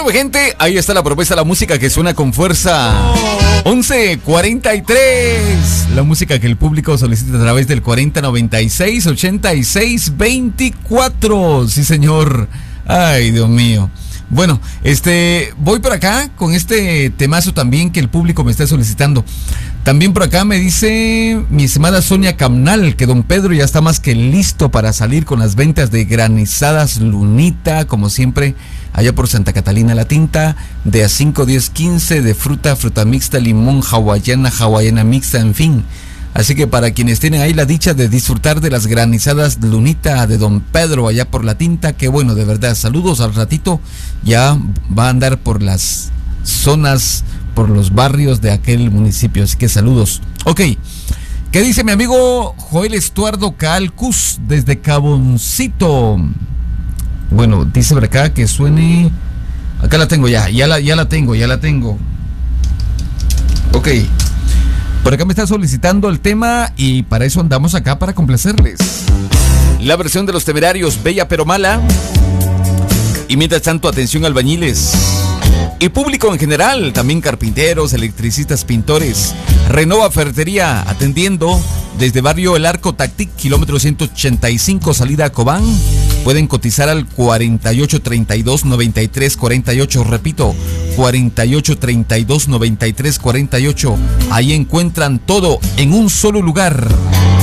Bueno, mi gente, ahí está la propuesta, la música que suena con fuerza. 11:43. La música que el público solicita a través del 4096-8624. Sí, señor. Ay, Dios mío. Bueno, voy por acá con este temazo también que el público me está solicitando. También por acá me dice mi estimada Sonia Camnal que don Pedro ya está más que listo para salir con las ventas de granizadas Lunita, como siempre, allá por Santa Catalina La Tinta, de a 5, 10, 15, de fruta mixta, limón, hawaiana mixta, en fin. Así que para quienes tienen ahí la dicha de disfrutar de las granizadas Lunita de don Pedro allá por La Tinta, que bueno, de verdad, saludos. Al ratito ya va a andar por las zonas, por los barrios de aquel municipio, así que saludos. Ok, ¿qué dice mi amigo Joel Estuardo Calcus desde Caboncito? Bueno, dice por acá que suene. Acá la tengo ya la tengo. Ok. Por acá me está solicitando el tema y para eso andamos acá, para complacerles. La versión de Los Temerarios, Bella pero Mala. Y mientras tanto, atención albañiles y público en general, también carpinteros, electricistas, pintores. Renova Ferretería, atendiendo desde barrio El Arco Tactic, kilómetro 185, salida a Cobán. Pueden cotizar al 4832-9348, repito, 4832-9348. Ahí encuentran todo en un solo lugar.